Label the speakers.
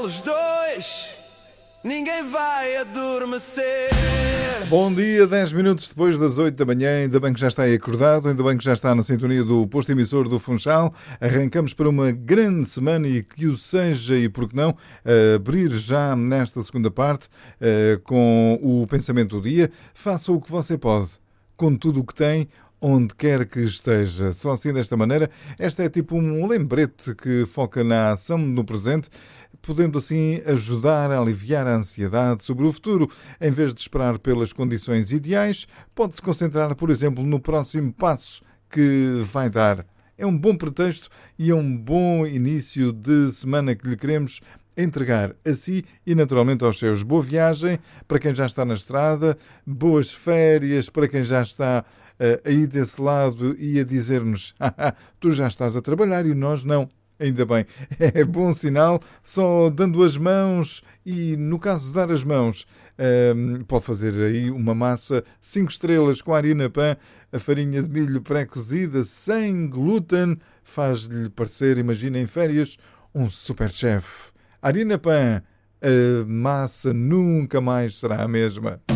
Speaker 1: eles dois, ninguém vai adormecer.
Speaker 2: Bom dia, 10 minutos depois das 8 da manhã. Ainda bem que já está aí acordado, ainda bem que já está na sintonia do posto emissor do Funchal. Arrancamos para uma grande semana e que o seja, e por que não, abrir já nesta segunda parte com o pensamento do dia. Faça o que você pode, com tudo o que tem, onde quer que esteja. Só assim, desta maneira, esta é tipo um lembrete que foca na ação no presente, podendo assim ajudar a aliviar a ansiedade sobre o futuro. Em vez de esperar pelas condições ideais, pode-se concentrar, por exemplo, no próximo passo que vai dar. É um bom pretexto e é um bom início de semana que lhe queremos entregar a si e naturalmente aos seus. Boa viagem para quem já está na estrada, boas férias para quem já está aí desse lado e a dizer-nos tu já estás a trabalhar e nós não. Ainda bem, é bom sinal, só dando as mãos e, no caso de dar as mãos, pode fazer aí uma massa 5 estrelas com a harina Pan, a farinha de milho pré-cozida, sem glúten, faz-lhe parecer, imagina em férias, um super chefe. Harina Pan, a massa nunca mais será a mesma.